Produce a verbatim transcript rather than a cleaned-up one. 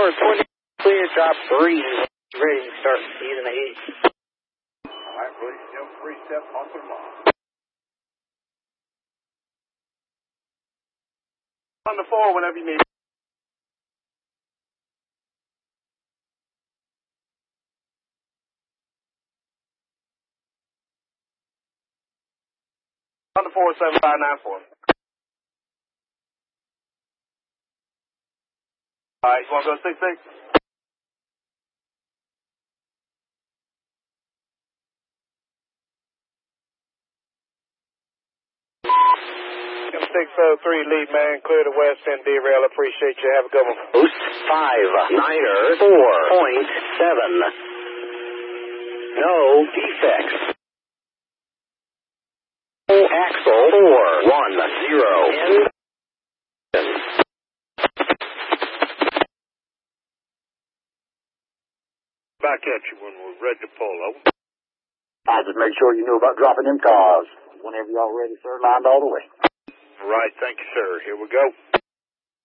four, twenty, clear, drop three. Ready to start season eight. All right, please jump three steps off the mark. On the four whenever you need. On the four, seven, five, nine, four. All right, you want to go six, six? six oh three, lead man, clear the west end, derail. Appreciate you. Have a good one. Boost five, niner, four point seven. No defects. Axle four one zero. Back at you when we're ready to pull over. I just make sure you knew about dropping them cars. Whenever y'all ready, sir, lined all the way. All right, thank you, sir. Here we go.